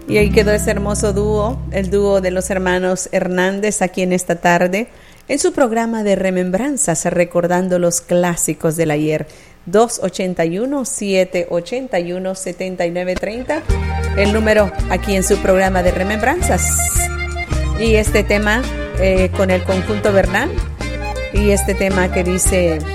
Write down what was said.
Y ahí quedó ese hermoso dúo, el dúo de los hermanos Hernández, aquí en esta tarde, en su programa de remembranzas, recordando los clásicos del ayer. 281-781-7930, el número aquí en su programa de remembranzas. Y este tema con el conjunto Bernal, y este tema que dice: